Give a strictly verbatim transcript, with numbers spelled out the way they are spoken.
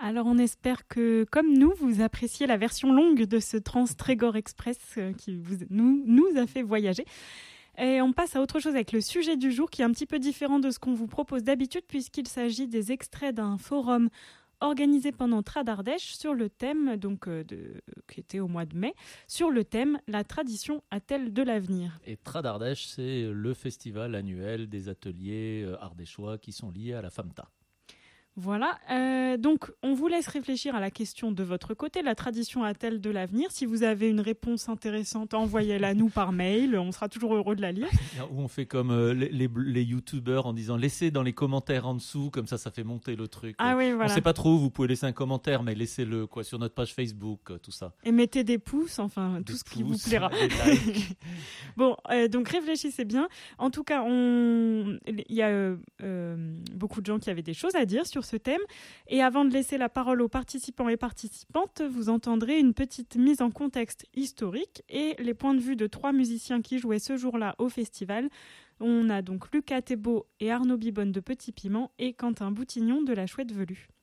Alors on espère que, comme nous, vous appréciez la version longue de ce Trans Trégor Express euh, qui vous, nous, nous a fait voyager. Et on passe à autre chose avec le sujet du jour qui est un petit peu différent de ce qu'on vous propose d'habitude puisqu'il s'agit des extraits d'un forum organisé pendant Tradardèche sur le thème, donc euh, de, qui était au mois de mai, sur le thème « La tradition a-t-elle de l'avenir ?» Et Tradardèche, c'est le festival annuel des ateliers euh, ardéchois qui sont liés à la FAMTA. Voilà, euh, donc on vous laisse réfléchir à la question de votre côté. La tradition a-t-elle de l'avenir ? Si vous avez une réponse intéressante, envoyez-la nous par mail, on sera toujours heureux de la lire. Ou on fait comme euh, les, les, les youtubeurs en disant laissez dans les commentaires en dessous, comme ça ça fait monter le truc. Ah oui, voilà. On ne sait pas trop où vous pouvez laisser un commentaire, mais laissez-le quoi, sur notre page Facebook, euh, tout ça. Et mettez des pouces, enfin des tout ce pouces, qui vous plaira. Des likes. Bon, euh, donc réfléchissez bien. En tout cas, on... il y a euh, euh, beaucoup de gens qui avaient des choses à dire sur ce thème. Et avant de laisser la parole aux participants et participantes, vous entendrez une petite mise en contexte historique et les points de vue de trois musiciens qui jouaient ce jour-là au festival. On a donc Lucas Thébault et Arnaud Bibonne de Petit Piment et Quentin Boutignon de La Chouette Velue.